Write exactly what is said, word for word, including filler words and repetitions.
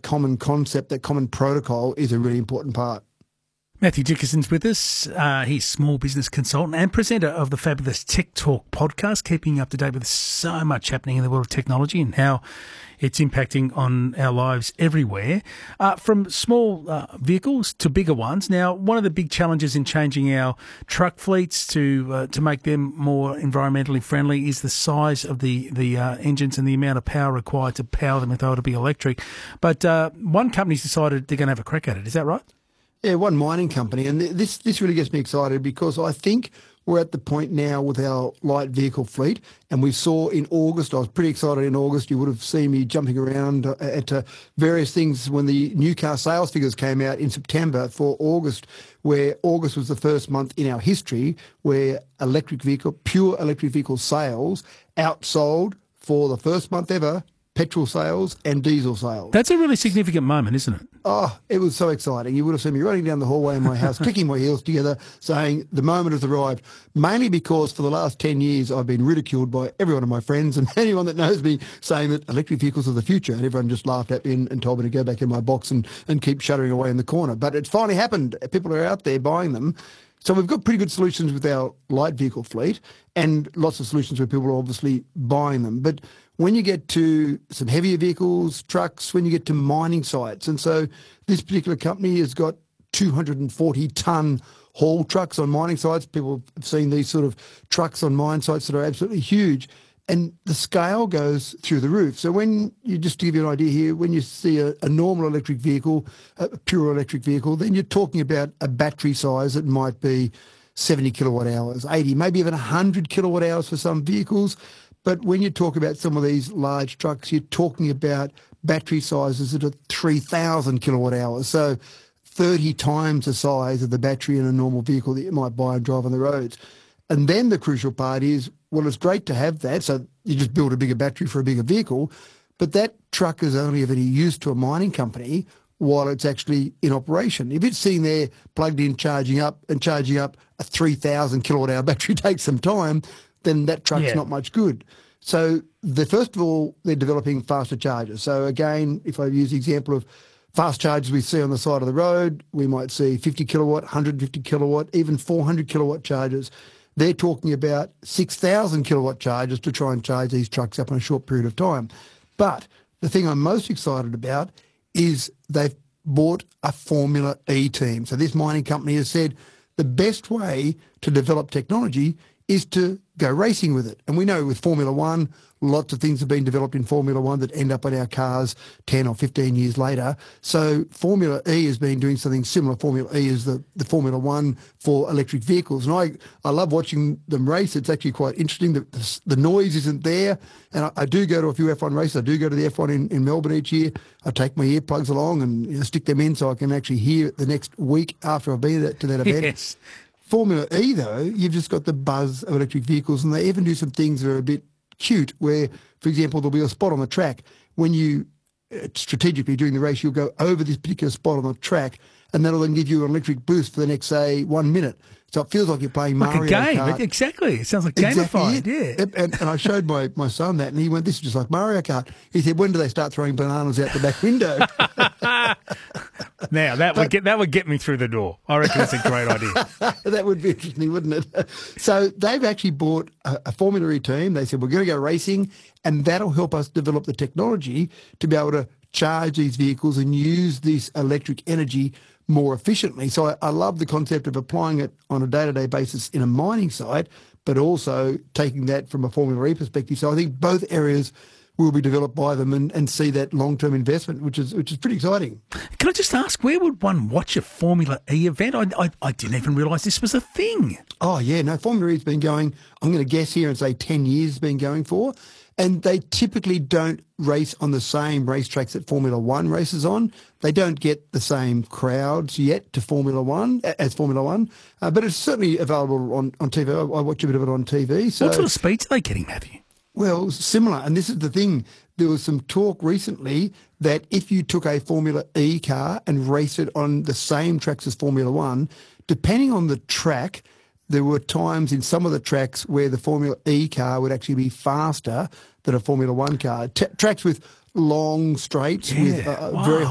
common concept, that common protocol is a really important part. Matthew Dickerson's with us. Uh, he's small business consultant and presenter of the fabulous Tech Talk podcast, keeping you up to date with so much happening in the world of technology and how it's impacting on our lives everywhere, uh, from small uh, vehicles to bigger ones. Now, one of the big challenges in changing our truck fleets to uh, to make them more environmentally friendly is the size of the, the uh, engines and the amount of power required to power them if they were to be electric. But uh, one company's decided they're going to have a crack at it. Is that right? Yeah, one mining company. And th- this this really gets me excited because I think we're at the point now with our light vehicle fleet, and we saw in August, I was pretty excited in August, you would have seen me jumping around at uh, various things when the new car sales figures came out in September for August, where August was the first month in our history where electric vehicle, pure electric vehicle sales outsold for the first month ever petrol sales and diesel sales. That's a really significant moment, isn't it? Oh, it was so exciting. You would have seen me running down the hallway in my house, kicking my heels together, saying the moment has arrived, mainly because for the last ten years I've been ridiculed by every one of my friends and anyone that knows me, saying that electric vehicles are the future, and everyone just laughed at me and, and told me to go back in my box and, and keep shuddering away in the corner. But it's finally happened. People are out there buying them. So we've got pretty good solutions with our light vehicle fleet and lots of solutions where people are obviously buying them. But when you get to some heavier vehicles, trucks, when you get to mining sites, and so this particular company has got two hundred forty tonne haul trucks on mining sites. People have seen these sort of trucks on mine sites that are absolutely huge, and the scale goes through the roof. So when you, just to give you an idea here, when you see a, a normal electric vehicle, a pure electric vehicle, then you're talking about a battery size that might be seventy kilowatt hours, eighty, maybe even one hundred kilowatt hours for some vehicles. But when you talk about some of these large trucks, you're talking about battery sizes that are three thousand kilowatt hours. So thirty times the size of the battery in a normal vehicle that you might buy and drive on the roads. And then the crucial part is, well, it's great to have that. So you just build a bigger battery for a bigger vehicle. But that truck is only of any use to a mining company while it's actually in operation. If it's sitting there plugged in, charging up and charging up a three thousand kilowatt hour battery takes some time, then that truck's yeah. not much good. So the first of all, they're developing faster chargers. So again, if I use the example of fast chargers we see on the side of the road, we might see fifty kilowatt, one hundred fifty kilowatt, even four hundred kilowatt chargers. They're talking about six thousand kilowatt chargers to try and charge these trucks up in a short period of time. But the thing I'm most excited about is they've bought a Formula E team. So this mining company has said the best way to develop technology is to go racing with it. And we know with Formula One, lots of things have been developed in Formula One that end up in our cars ten or fifteen years later. So Formula E has been doing something similar. Formula E is the, the Formula One for electric vehicles. And I, I love watching them race. It's actually quite interesting. The, the, the noise isn't there. And I, I do go to a few F one races. I do go to the F one in, in Melbourne each year. I take my earplugs along and you know, stick them in so I can actually hear it the next week after I've been to that event. Yes. Formula E, though, you've just got the buzz of electric vehicles, and they even do some things that are a bit cute where, for example, there'll be a spot on the track. When you, uh, strategically during the race, you'll go over this particular spot on the track, and that'll then give you an electric boost for the next, say, one minute. So it feels like you're playing like Mario a game. Kart. Exactly. It sounds like exactly gamified, it. yeah. And, and, and I showed my, my son that, and he went, this is just like Mario Kart. He said, when do they start throwing bananas out the back window? Now, that would, But- get, that would get me through the door. I reckon that's a great idea. That would be interesting, wouldn't it? So they've actually bought a, a Formula E team. They said, we're going to go racing, and that'll help us develop the technology to be able to charge these vehicles and use this electric energy more efficiently. So I, I love the concept of applying it on a day-to-day basis in a mining site, but also taking that from a Formula E perspective. So I think both areas will be developed by them and, and see that long-term investment, which is which is pretty exciting. Can I just ask, where would one watch a Formula E event? I, I, I didn't even realise this was a thing. Oh, yeah. No, Formula E's been going, I'm going to guess here and say ten years it's been going for. And they typically don't race on the same racetracks that Formula One races on. They don't get the same crowds yet to Formula One as Formula One, uh, but it's certainly available on, on T V. I, I watch a bit of it on T V. So, What sort of speeds are they getting, Matthew? well, similar. And this is the thing. There was some talk recently that if you took a Formula E car and raced it on the same tracks as Formula One, depending on the track, there were times in some of the tracks where the Formula E car would actually be faster than a Formula One car. T- tracks with long straights Yeah, with uh, wow. very